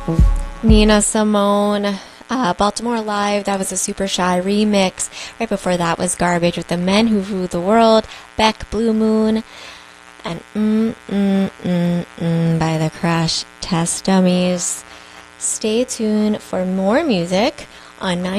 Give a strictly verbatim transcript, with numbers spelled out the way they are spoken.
Nina Simone, uh, Baltimore Live. That was a Super Shy remix. Right before that was Garbage with the Men Who Rule the World, Beck, Blue Moon, and Mm Mm Mm Mm by the Crash Test Dummies. Stay tuned for more music on